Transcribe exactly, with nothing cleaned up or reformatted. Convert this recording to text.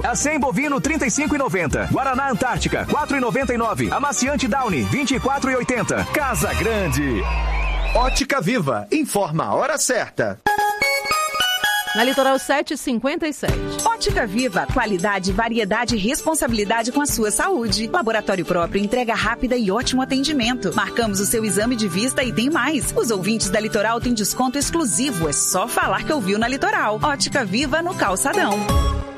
Acém bovino trinta e cinco reais e noventa centavos. Guaraná Antártica quatro reais e noventa e nove centavos. Amaciante Downy vinte e quatro reais e oitenta centavos. Casa Grande. Ótica Viva, informa a hora certa. Na Litoral sete e cinquenta e sete. Ótica Viva, qualidade, variedade e responsabilidade com a sua saúde. Laboratório próprio, entrega rápida e ótimo atendimento. Marcamos o seu exame de vista e tem mais. Os ouvintes da Litoral têm desconto exclusivo. É só falar que ouviu na Litoral. Ótica Viva no Calçadão.